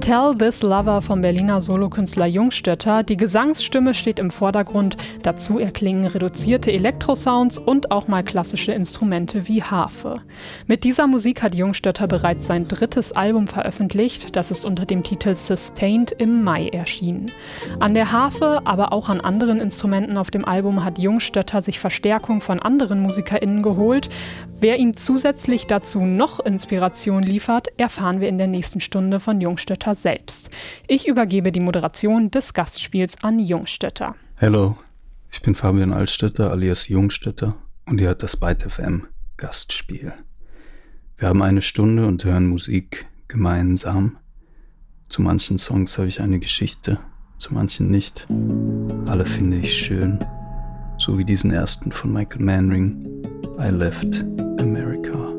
Tell This Lover vom Berliner Solokünstler Jungstötter. Die Gesangsstimme steht im Vordergrund. Dazu erklingen reduzierte Elektrosounds und auch mal klassische Instrumente wie Harfe. Mit dieser Musik hat Jungstötter bereits sein 3. Album veröffentlicht. Das ist unter dem Titel Sustained im Mai erschienen. An der Harfe, aber auch an anderen Instrumenten auf dem Album hat Jungstötter sich Verstärkung von anderen MusikerInnen geholt. Wer ihm zusätzlich dazu noch Inspiration liefert, erfahren wir in der nächsten Stunde von Jungstötter selbst. Ich übergebe die Moderation des Gastspiels an Jungstötter. Hallo, ich bin Fabian Altstötter alias Jungstötter und ihr hört das Byte FM Gastspiel. Wir haben eine Stunde und hören Musik gemeinsam. Zu manchen Songs habe ich eine Geschichte, zu manchen nicht. Alle finde ich schön, so wie diesen ersten von Michael Manring, I Left America.